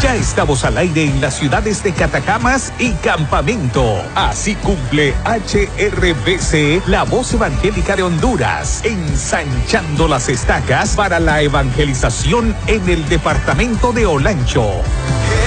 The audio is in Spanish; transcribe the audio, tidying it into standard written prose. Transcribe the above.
Ya estamos al aire en las ciudades de Catacamas y Campamento. Así cumple HRBC, la voz evangélica de Honduras, ensanchando las estacas para la evangelización en el departamento de Olancho.